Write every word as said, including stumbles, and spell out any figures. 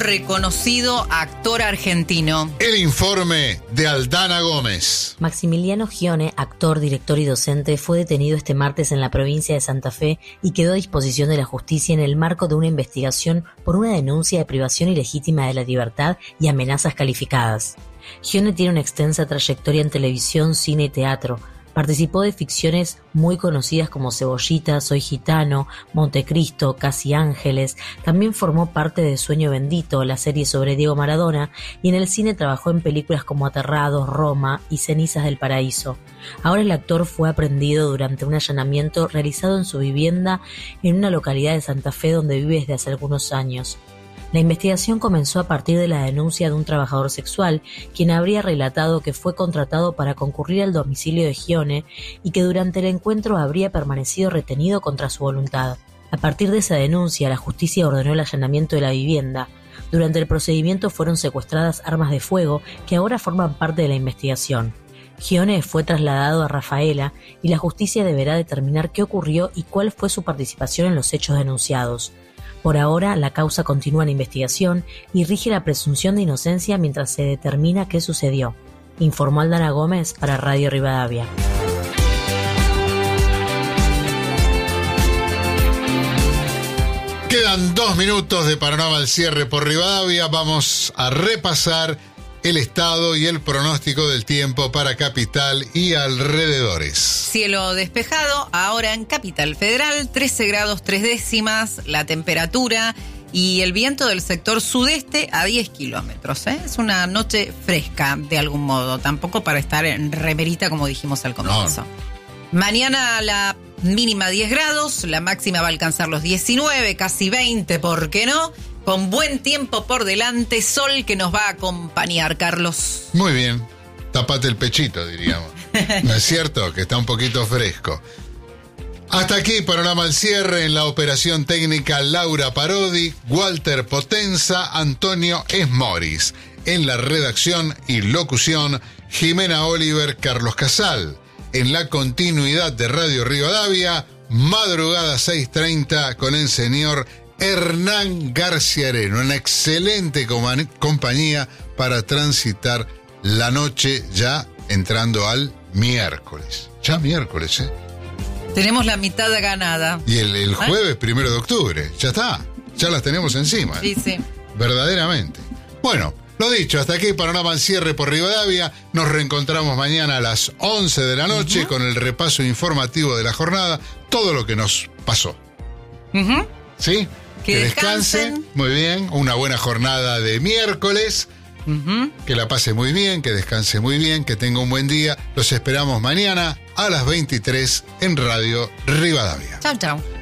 reconocido actor argentino. El informe de Aldana Gómez. Maximiliano Gione, actor, director y docente, fue detenido este martes en la provincia de Santa Fe y quedó a disposición de la justicia en el marco de una investigación por una denuncia de privación ilegítima de la libertad y amenazas calificadas. Gione tiene una extensa trayectoria en televisión, cine y teatro. Participó de ficciones muy conocidas como Cebollita, Soy Gitano, Montecristo, Casi Ángeles. También formó parte de Sueño Bendito, la serie sobre Diego Maradona, y en el cine trabajó en películas como Aterrados, Roma y Cenizas del Paraíso. Ahora el actor fue aprehendido durante un allanamiento realizado en su vivienda en una localidad de Santa Fe donde vive desde hace algunos años. La investigación comenzó a partir de la denuncia de un trabajador sexual, quien habría relatado que fue contratado para concurrir al domicilio de Gione y que durante el encuentro habría permanecido retenido contra su voluntad. A partir de esa denuncia, la justicia ordenó el allanamiento de la vivienda. Durante el procedimiento fueron secuestradas armas de fuego que ahora forman parte de la investigación. Gione fue trasladado a Rafaela y la justicia deberá determinar qué ocurrió y cuál fue su participación en los hechos denunciados. Por ahora, la causa continúa en investigación y rige la presunción de inocencia mientras se determina qué sucedió, informó Aldana Gómez para Radio Rivadavia. Quedan dos minutos de panorama al cierre por Rivadavia. Vamos a repasar el estado y el pronóstico del tiempo para Capital y alrededores. Cielo despejado, ahora en Capital Federal, trece grados tres décimas, la temperatura y el viento del sector sudeste a diez kilómetros. ¿eh? Es una noche fresca, de algún modo, tampoco para estar en remerita como dijimos al comienzo. No. Mañana la mínima diez grados, la máxima va a alcanzar los diecinueve, casi veinte, ¿por qué no? Con buen tiempo por delante, sol que nos va a acompañar, Carlos. Muy bien, tapate el pechito, diríamos. ¿No es cierto? Que está un poquito fresco. Hasta aquí, panorama al cierre. En la operación técnica, Laura Parodi, Walter Potenza, Antonio Esmoris. En la redacción y locución, Jimena Oliver, Carlos Casal. En la continuidad de Radio Rivadavia, madrugada seis treinta con el señor Hernán García Areno, una excelente com- compañía para transitar la noche ya entrando al miércoles. Ya miércoles, ¿eh? Tenemos la mitad ganada. Y el, el jueves, ¿Eh? primero de octubre, ya está, ya las tenemos encima. Sí, sí. Verdaderamente. Bueno, lo dicho, hasta aquí panorama al cierre por Rivadavia. Nos reencontramos mañana a las once de la noche uh-huh. con el repaso informativo de la jornada, todo lo que nos pasó. Uh-huh. ¿Sí? Que, que descansen. descanse. Muy bien. Una buena jornada de miércoles. Uh-huh. Que la pase muy bien, que descanse muy bien, que tenga un buen día. Los esperamos mañana a las veintitrés en Radio Rivadavia. Chau, chau.